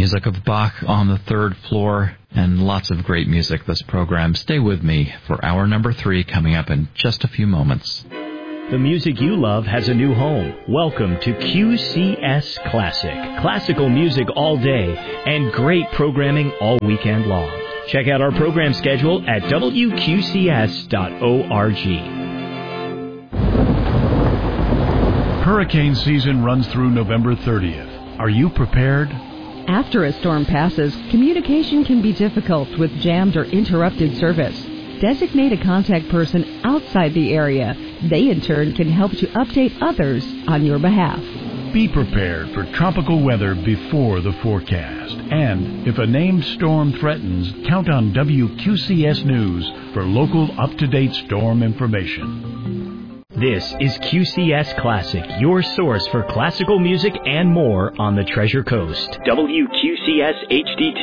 music of Bach on the third floor, and lots of great music this program. Stay with me for hour number 3 coming up in just a few moments. The music you love has a new home. Welcome to QCS Classic. Classical music all day and great programming all weekend long. Check out our program schedule at wqcs.org. Hurricane season runs through November 30th. Are you prepared? After a storm passes, communication can be difficult with jammed or interrupted service. Designate a contact person outside the area. They, in turn, can help to update others on your behalf. Be prepared for tropical weather before the forecast. And if a named storm threatens, count on WQCS News for local up-to-date storm information. This is QCS Classic, your source for classical music and more on the Treasure Coast. WQCS HD2.